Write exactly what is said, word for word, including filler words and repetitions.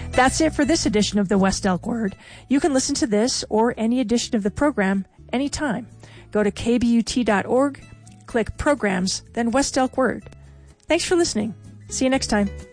That's it for this edition of the West Elk Word. You can listen to this or any edition of the program anytime. Go to k b u t dot org, click Programs, then West Elk Word. Thanks for listening. See you next time.